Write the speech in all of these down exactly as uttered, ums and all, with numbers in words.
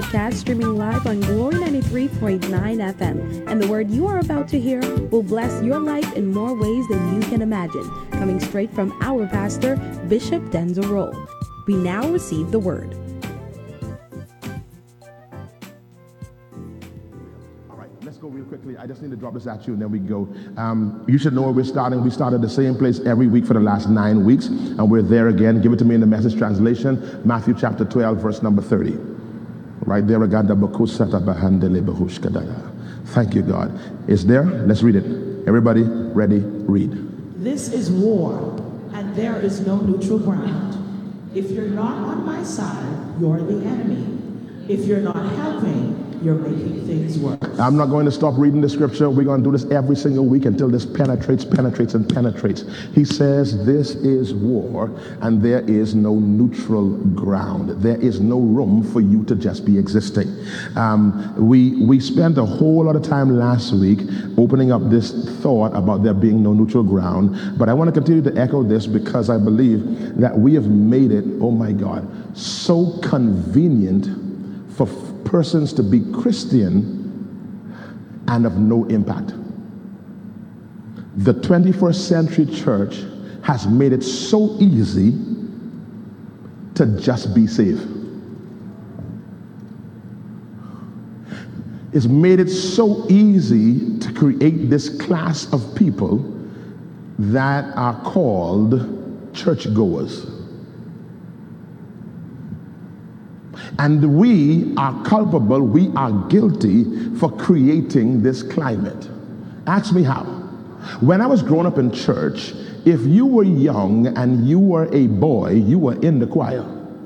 broadcast streaming live on Glory ninety-three point nine F M. And the word you are about to hear will bless your life in more ways than you can imagine. Coming straight from our pastor, Bishop Denzel Rolle. We now receive the word. Let's go real quickly. I just need to drop this at you and then we go. Um, you should know where we're starting. We started the same place every week for the last nine weeks, and we're there again. Give it to me in the Message translation, Matthew chapter twelve, verse number thirty. Right there. Thank you, God. It's there. Let's read it. Everybody, ready, read. This is war, and there is no neutral ground. If you're not on my side, you're the enemy. If you're not helping, you're making things worse. I'm not going to stop reading the scripture. We're going to do this every single week until this penetrates, penetrates, and penetrates. He says this is war, and there is no neutral ground. There is no room for you to just be existing. Um, we, we spent a whole lot of time last week opening up this thought about there being no neutral ground, but I want to continue to echo this because I believe that we have made it, oh my God, so convenient for persons to be Christian and of no impact. The twenty-first century church has made it so easy to just be saved. It's made it so easy to create this class of people that are called churchgoers. And we are culpable, we are guilty for creating this climate. Ask me how. When I was growing up in church, if you were young and you were a boy, you were in the choir.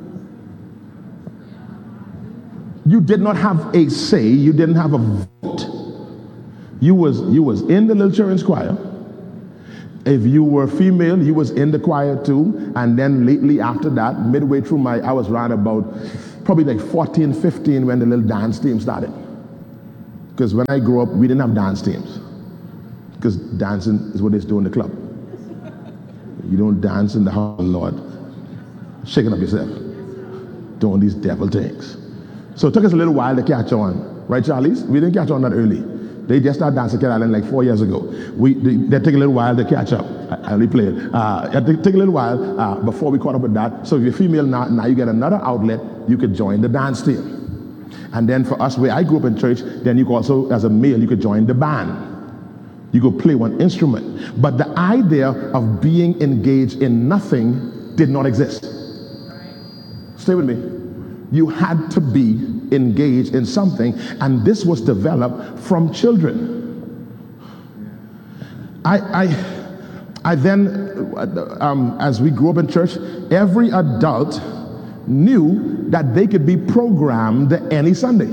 You did not have a say, you didn't have a vote. You was, you was in the little children's choir. If you were female, you was in the choir too. And then lately after that, midway through my, I was around about probably like fourteen, fifteen when the little dance team started. Because when I grew up, we didn't have dance teams. Because dancing is what they do in the club. You don't dance in the house of the Lord, shaking up yourself, doing these devil things. So it took us a little while to catch on. Right, Charlies? We didn't catch on that early. They just started dancing Cat Island like four years ago. We, they, they take a little while to catch up. I, I replay it. Uh, it take a little while uh, before we caught up with that. So if you're female now, now you get another outlet, you could join the dance team. And then for us, where I grew up in church, then you could also, as a male, you could join the band. You could play one instrument. But the idea of being engaged in nothing did not exist. Stay with me. You had to be engaged in something, and this was developed from children. I, I, I then, um, as we grew up in church, every adult knew that they could be programmed any Sunday.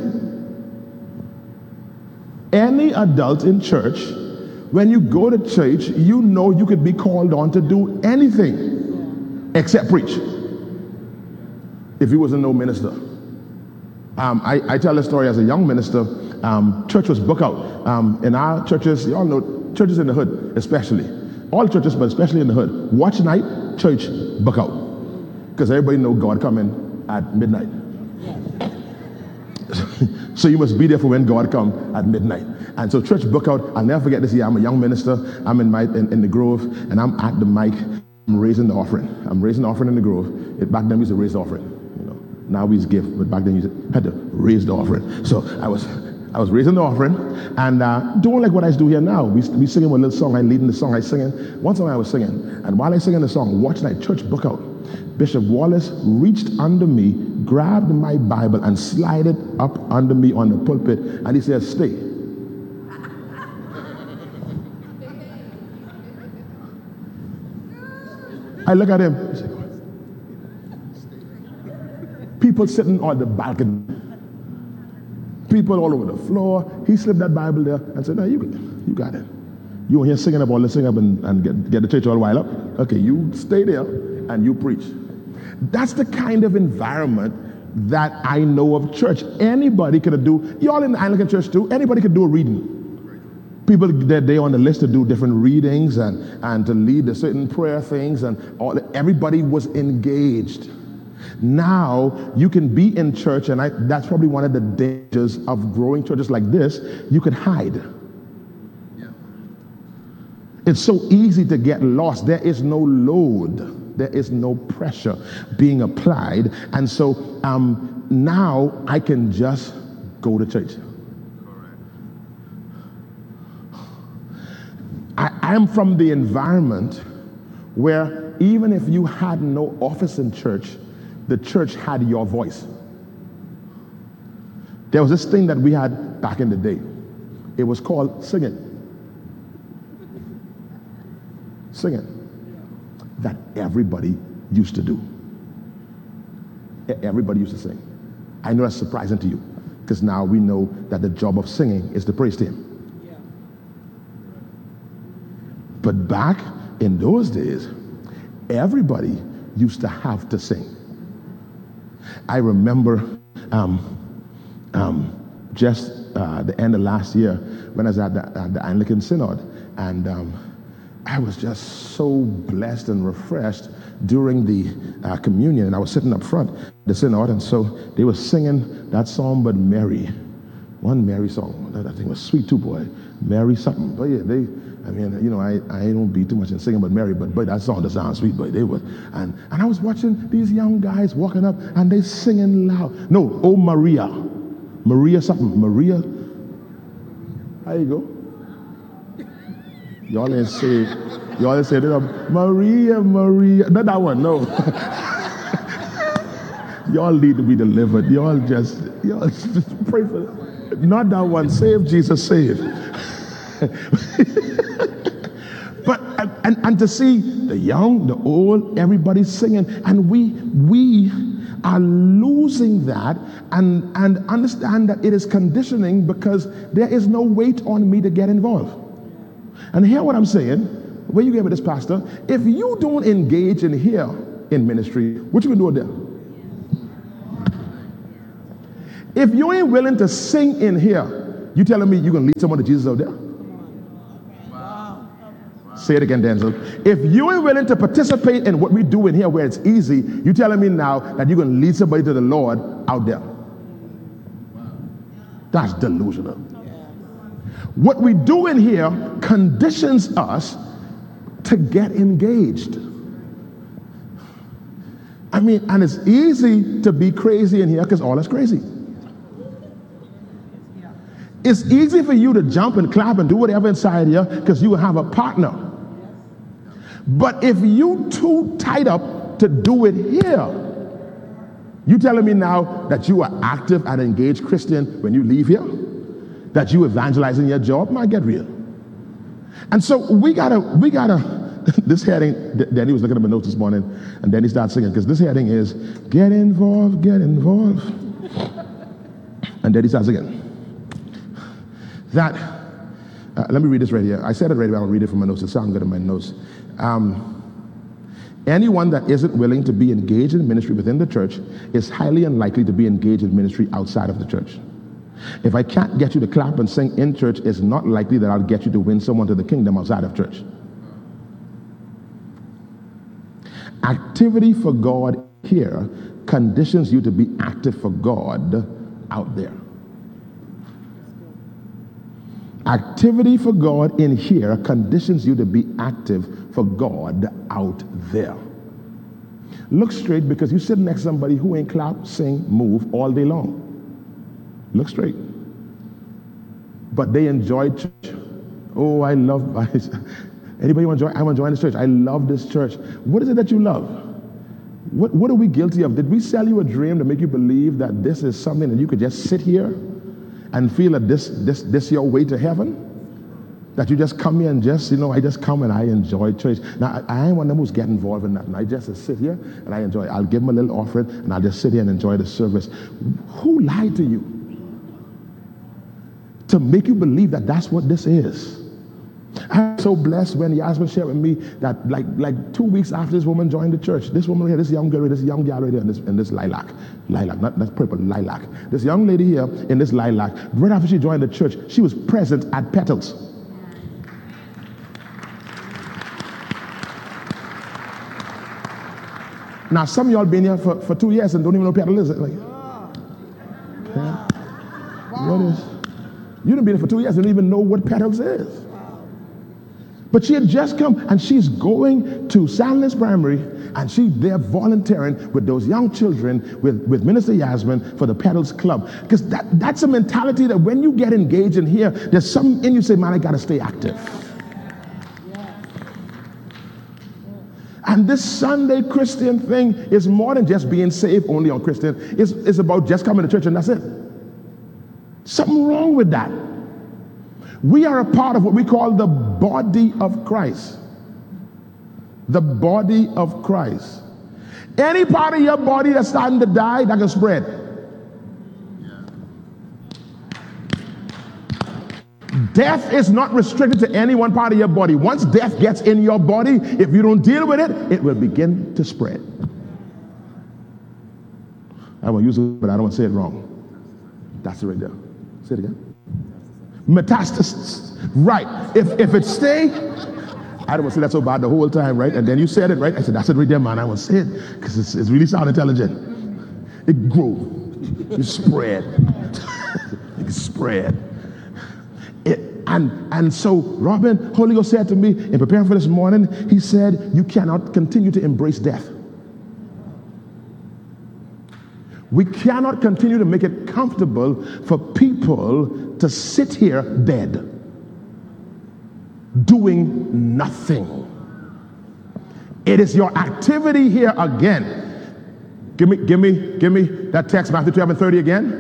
Any adult in church, when you go to church, you know you could be called on to do anything except preach. If you wasn't no minister. Um, I, I tell a story as a young minister. Um, church was booked out. Um, in our churches, you all know, churches in the hood especially. All churches, but especially in the hood. Watch night, church booked out. Because everybody know God coming at midnight. So you must be there for when God come at midnight. And so church booked out. I'll never forget this year. I'm a young minister. I'm in, my, in, in the Grove, and I'm at the mic. I'm raising the offering. I'm raising the offering in the Grove. It, back then we used to raise the offering. Now we just give, but back then you had to raise the offering. So I was I was raising the offering and uh, doing like what I do here now. We we singing one little song. I leading the song. I singing. One song I was singing, and while I singing the song, watch night church book out. Bishop Wallace reached under me, grabbed my Bible, and slid it up under me on the pulpit, and he said, "Stay." I look at him. People sitting on the balcony, people all over the floor. He slipped that Bible there and said, "No, you, you got it. You were here singing up all the sing up and, and get, get the church all while up. Okay, you stay there and you preach." That's the kind of environment that I know of church. Anybody could do. You all in the Anglican church too. Anybody could do a reading. People that they on the list to do different readings and and to lead the certain prayer things and all. Everybody was engaged. Now you can be in church, and I, that's probably one of the dangers of growing churches like this. You could hide. Yeah. It's so easy to get lost. There is no load. There is no pressure being applied. And so um, now I can just go to church. I, I'm from the environment where even if you had no office in church, the church had your voice. There was this thing that we had back in the day. It was called singing. Singing. That everybody used to do. Everybody used to sing. I know that's surprising to you, because now we know that the job of singing is the praise team. But back in those days, everybody used to have to sing. I remember um, um, just uh, the end of last year when I was at the, at the Anglican Synod, and um, I was just so blessed and refreshed during the uh, communion, and I was sitting up front, the Synod, and so they were singing that song, but Mary, one Mary song, that I think was sweet too, boy, Mary something, but yeah, they, I mean, you know, I, I don't be too much in singing but Mary, but but that song does sound sweet, but they were, and, and I was watching these young guys walking up, and they singing loud. No, oh Maria, Maria something, Maria, how you go? Y'all ain't say, y'all ain't say that, Maria, Maria, not that one, no. Y'all need to be delivered. Y'all just, y'all just pray for them. Not that one, save Jesus, save. But and, and to see the young, the old, everybody singing, and we we are losing that, and and understand that it is conditioning, because there is no weight on me to get involved. And hear what I'm saying. Where you get with this, pastor? If you don't engage in here in ministry, what you gonna do there? If you ain't willing to sing in here, you telling me you're gonna lead someone to Jesus out there? Say it again, Denzel. If you ain't willing to participate in what we do in here where it's easy, you telling me now that you're going to lead somebody to the Lord out there. That's delusional. What we do in here conditions us to get engaged. I mean, and it's easy to be crazy in here because all is crazy. It's easy for you to jump and clap and do whatever inside here because you have a partner. But if you too tied up to do it here, you telling me now that you are active and engaged Christian when you leave here? That you evangelizing your job? Might get real. And so we gotta, we gotta, this heading, Danny was looking at my notes this morning, and then he started singing, because this heading is, get involved, get involved. And then he starts singing. That, uh, let me read this right here. I said it right here, I'll read it from my notes. It sounds good in my notes. Um, anyone that isn't willing to be engaged in ministry within the church is highly unlikely to be engaged in ministry outside of the church. If I can't get you to clap and sing in church, it's not likely that I'll get you to win someone to the kingdom outside of church. Activity for God here conditions you to be active for God out there. Activity for God in here conditions you to be active for God out there. Look straight, because you sit next to somebody who ain't clap, sing, move all day long. Look straight. But they enjoy church. Oh, I love, anybody want to join? I want to join this church. I love this church. What is it that you love? What, what are we guilty of? Did we sell you a dream to make you believe that this is something that you could just sit here and feel that this this this your way to heaven? That you just come here and just, you know, I just come and I enjoy church. Now, I, I ain't one of them who's get involved in nothing. I just sit here and I enjoy it. I'll give them a little offering and I'll just sit here and enjoy the service. Who lied to you to make you believe that that's what this is? I'm so blessed when Yasmin shared with me that like like two weeks after this woman joined the church, this woman here, this young girl, this young gal right here in this, in this lilac, lilac, not that's purple, lilac. This young lady here in this lilac, right after she joined the church, she was present at Petals. Now, some of y'all been here for, for two years and don't even know pedal is. Like, yeah. What is? You done been here for two years and don't even know what pedals is. But she had just come, and she's going to Sandlands Primary, and she's there volunteering with those young children, with, with Minister Yasmin for the Pedals Club. Because that, that's a mentality that when you get engaged in here, there's something in you say, man, I got to stay active. And this Sunday Christian thing is more than just being saved only on Christian. It's, it's about just coming to church and that's it. Something wrong with that. We are a part of what we call the body of Christ. The body of Christ. Any part of your body that's starting to die, that can spread. Death is not restricted to any one part of your body. Once death gets in your body, if you don't deal with it, it will begin to spread. I won't use it, but I don't want to say it wrong. That's it right there. Say it again. Metastasis. Right. If if it stay, I don't want to say that so bad the whole time, right? And then you said it, right? I said, that's it right there, man. I want to say it because it's, it's really sound intelligent. It grows. It spread. It spread. It, and, and so Robin, Holy Ghost said to me in preparing for this morning, he said, you cannot continue to embrace death. We cannot continue to make it comfortable for people to sit here dead, doing nothing. It is your activity here again. Give me, give me, give me that text, Matthew twelve and thirty again.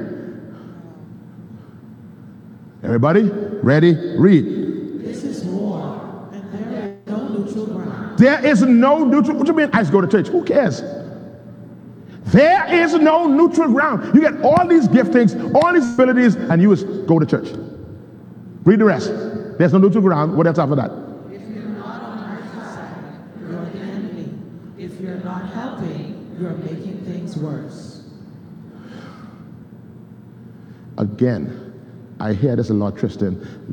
Everybody, ready? Read. This is war, and there is no neutral ground. There is no neutral. What do you mean? I just go to church. Who cares? There is no neutral ground. You get all these giftings, all these abilities, and you just go to church. Read the rest. There's no neutral ground. What else after that? If you're not on our side, you're the enemy. If you're not helping, you're making things worse. Again, I hear this a lot, Tristan.